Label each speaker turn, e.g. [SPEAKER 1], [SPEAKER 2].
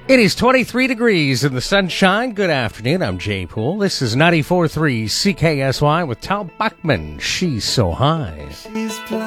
[SPEAKER 1] It is 23 degrees in the sunshine. Good afternoon. I'm Jay Poole. This is 94.3 CKSY with Tal Bachman. She's so high.
[SPEAKER 2] She's